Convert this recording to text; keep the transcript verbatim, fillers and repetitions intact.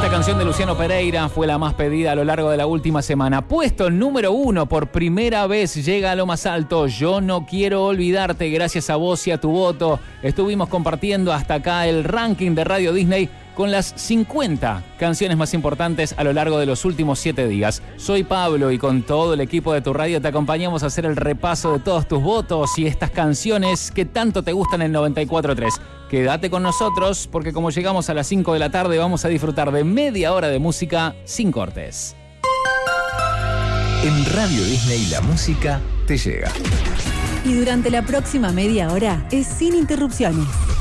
Esta canción de Luciano Pereira fue la más pedida a lo largo de la última semana. Puesto número uno, por primera vez llega a lo más alto. Yo no quiero olvidarte, gracias a vos y a tu voto. Estuvimos compartiendo hasta acá el ranking de Radio Disney con las cincuenta canciones más importantes a lo largo de los últimos siete días. Soy Pablo y con todo el equipo de tu radio te acompañamos a hacer el repaso de todos tus votos y estas canciones que tanto te gustan en noventa y cuatro punto tres. Quédate con nosotros porque como llegamos a las cinco de la tarde vamos a disfrutar de media hora de música sin cortes. En Radio Disney la música te llega. Y durante la próxima media hora es sin interrupciones.